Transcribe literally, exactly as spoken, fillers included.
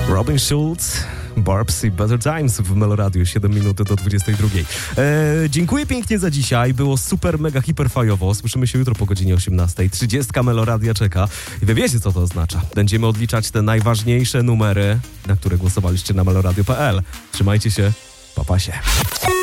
Robin Schulz, Barbs i Better Times w Meloradiu, siedem minut do dwudziestej drugiej. Eee, dziękuję pięknie za dzisiaj, było super, mega, hiperfajowo. Słyszymy się jutro po godzinie osiemnastej. trzydziestka Meloradia czeka i wy wiecie, co to oznacza. Będziemy odliczać te najważniejsze numery, na które głosowaliście na meloradio kropka p l. Trzymajcie się, pa pa się.